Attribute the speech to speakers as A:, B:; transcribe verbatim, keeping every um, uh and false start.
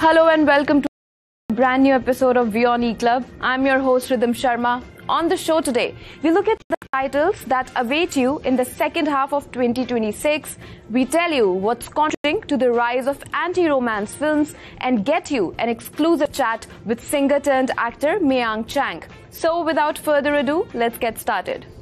A: Hello and welcome to a brand new episode of WION E-Club. I'm your host Rhythm Sharma. On the show today, we look at the titles that await you in the second half of twenty twenty-six. We tell you what's contributing to the rise of anti-romance films and get you an exclusive chat with singer turned actor Mayank Chang. So without further ado, let's get started.